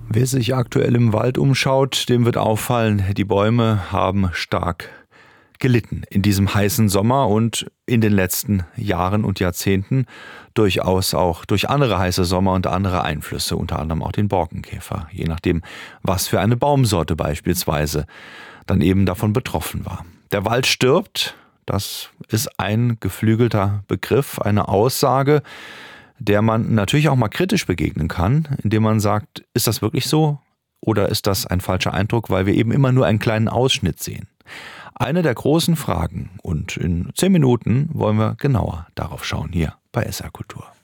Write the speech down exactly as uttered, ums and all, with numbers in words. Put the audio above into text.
Wer sich aktuell im Wald umschaut, dem wird auffallen, die Bäume haben stark gelitten in diesem heißen Sommer und in den letzten Jahren und Jahrzehnten durchaus auch durch andere heiße Sommer und andere Einflüsse, unter anderem auch den Borkenkäfer, je nachdem, was für eine Baumsorte beispielsweise dann eben davon betroffen war. Der Wald stirbt, das ist ein geflügelter Begriff, eine Aussage, der man natürlich auch mal kritisch begegnen kann, indem man sagt, ist das wirklich so oder ist das ein falscher Eindruck, weil wir eben immer nur einen kleinen Ausschnitt sehen. Eine der großen Fragen, und in zehn Minuten wollen wir genauer darauf schauen, hier bei S R Kultur.